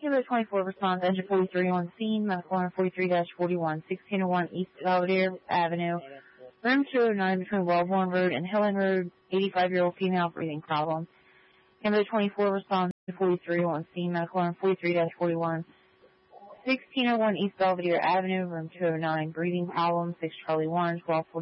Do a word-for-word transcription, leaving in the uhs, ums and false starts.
Ambulance twenty-four responds, engine forty-three on scene, medical line forty-three dash forty-one, sixteen oh one East Belvedere Avenue, room two oh nine between Wellborn Road and Hillen Road, eighty-five-year-old female, breathing problem. Ambulance twenty-four responds, forty-three on scene, medical line forty-three dash forty-one, sixteen oh one East Belvedere Avenue, room two oh nine, breathing problem, six Charlie one, twelve forty.